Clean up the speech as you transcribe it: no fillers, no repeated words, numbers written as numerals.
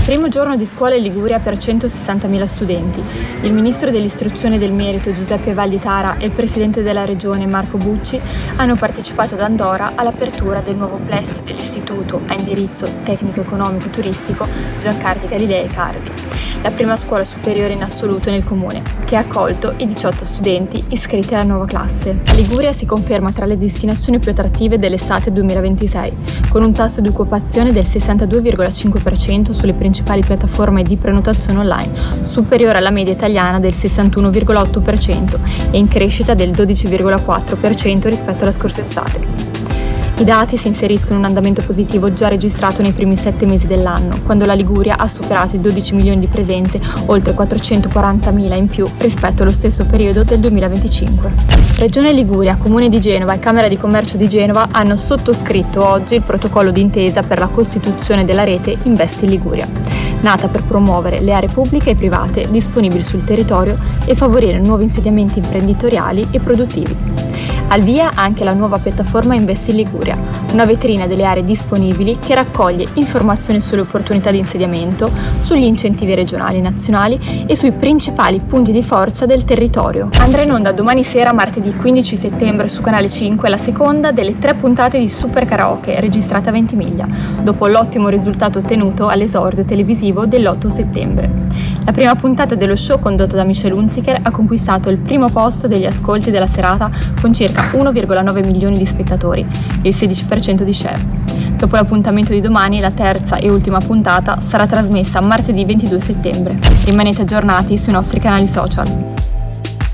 Primo giorno di scuola in Liguria per 160.000 studenti. Il ministro dell'istruzione e del merito Giuseppe Valditara e il presidente della regione Marco Bucci hanno partecipato ad Andora all'apertura del nuovo plesso dell'istituto a indirizzo tecnico-economico turistico Giancarlo Galilei Cardi, la prima scuola superiore in assoluto nel comune, che ha accolto i 18 studenti iscritti alla nuova classe. La Liguria si conferma tra le destinazioni più attrattive dell'estate 2026, con un tasso di occupazione del 62,5% sulle principali piattaforme di prenotazione online, superiore alla media italiana del 61,8% e in crescita del 12,4% rispetto alla scorsa estate. I dati si inseriscono in un andamento positivo già registrato nei primi 7 mesi dell'anno, quando la Liguria ha superato i 12 milioni di presenze, oltre 440.000 in più rispetto allo stesso periodo del 2025. Regione Liguria, Comune di Genova e Camera di Commercio di Genova hanno sottoscritto oggi il protocollo d'intesa per la costituzione della rete Investi Liguria, nata per promuovere le aree pubbliche e private disponibili sul territorio e favorire nuovi insediamenti imprenditoriali e produttivi. Al via anche la nuova piattaforma Investi Liguria, una vetrina delle aree disponibili che raccoglie informazioni sulle opportunità di insediamento, sugli incentivi regionali e nazionali e sui principali punti di forza del territorio. Andrà in onda domani sera, martedì 15 settembre, su Canale 5, la seconda delle 3 puntate di Super Karaoke registrate a Ventimiglia, dopo l'ottimo risultato ottenuto all'esordio televisivo dell'8 settembre. La prima puntata dello show, condotto da Michelle Hunziker, ha conquistato il primo posto degli ascolti della serata con circa 1,9 milioni di spettatori e il 16% di share. Dopo l'appuntamento di domani, la terza e ultima puntata sarà trasmessa martedì 22 settembre. Rimanete aggiornati sui nostri canali social.